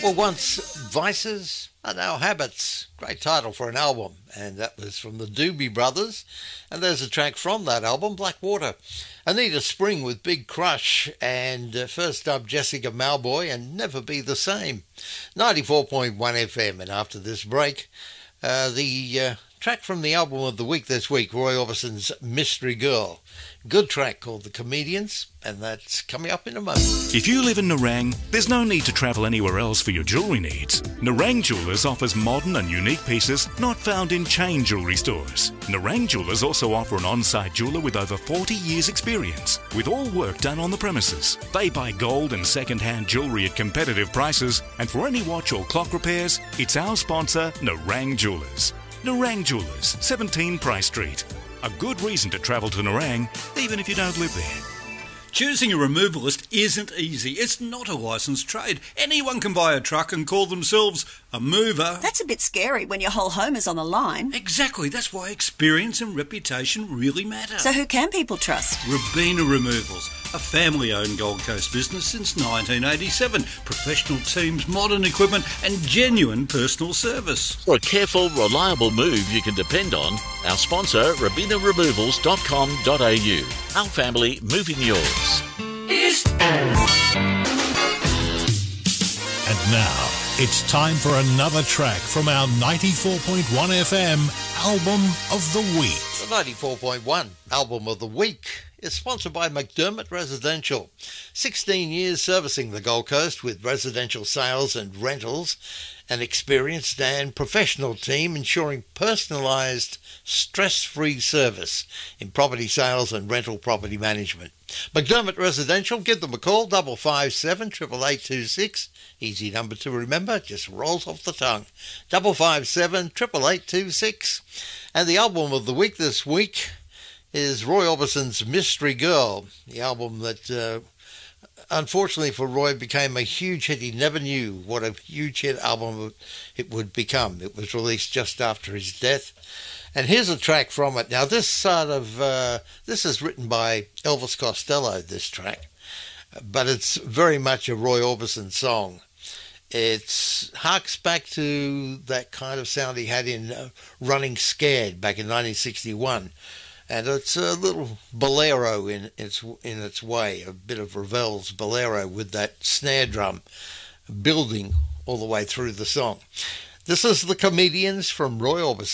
were once vices are now habits. Great title for an album, and that was from the Doobie Brothers. And there's a track from that album, Blackwater. Anita Spring with Big Crush, and first up Jessica Mauboy and Never Be the Same. 94.1 FM, and after this break, the track from the album of the week this week, Roy Orbison's Mystery Girl. Good track called The Comedians, and that's coming up in a moment. If you live in Nerang, there's no need to travel anywhere else for your jewellery needs. Nerang Jewellers offers modern and unique pieces not found in chain jewellery stores. Nerang Jewellers also offer an on-site jeweller with over 40 years' experience, with all work done on the premises. They buy gold and second-hand jewellery at competitive prices, and for any watch or clock repairs, it's our sponsor, Nerang Jewellers. Nerang Jewellers, 17 Price Street. A good reason to travel to Nerang, even if you don't live there. Choosing a removalist isn't easy. It's not a licensed trade. Anyone can buy a truck and call themselves a mover. That's a bit scary when your whole home is on the line. Exactly. That's why experience and reputation really matter. So who can people trust? Robina Removals, a family-owned Gold Coast business since 1987. Professional teams, modern equipment and genuine personal service. For a careful, reliable move you can depend on, our sponsor, RobinaRemovals.com.au. Our family moving yours. And now, it's time for another track from our 94.1 FM Album of the Week. The 94.1 Album of the Week is sponsored by McDermott Residential. 16 years servicing the Gold Coast with residential sales and rentals. An experienced and professional team ensuring personalised, stress-free service in property sales and rental property management. McDermott Residential, give them a call, 557 88826. Easy number to remember, just rolls off the tongue. 557 88826. And the album of the week this week is Roy Orbison's Mystery Girl, the album that unfortunately for Roy became a huge hit. He never knew what a huge hit album it would become. It was released just after his death. And here's a track from it. Now this is written by Elvis Costello, this track, but it's very much a Roy Orbison song. It harks back to that kind of sound he had in Running Scared back in 1961. And it's a little bolero in its way, a bit of Ravel's bolero with that snare drum building all the way through the song. This is The Comedians from Roy Orbison.